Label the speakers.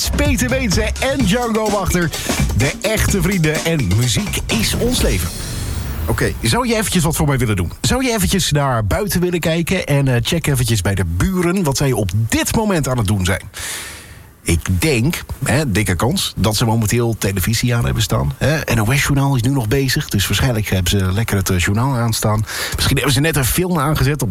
Speaker 1: Spits, Peter Weense en Django Wachter. De echte vrienden en muziek is ons leven. Oké, zou je eventjes wat voor mij willen doen? Zou je eventjes naar buiten willen kijken en check eventjes bij de buren wat zij op dit moment aan het doen zijn? Ik denk, dikke kans, dat ze momenteel televisie aan hebben staan. NOS-journaal is nu nog bezig, dus waarschijnlijk hebben ze lekker het journaal aanstaan. Misschien hebben ze net een film aangezet op